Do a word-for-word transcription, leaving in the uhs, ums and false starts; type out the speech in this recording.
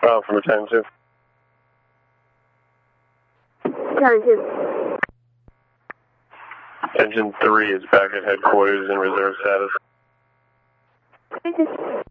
File from Battalion two. Battalion two. Engine three is back at headquarters in reserve status. Engine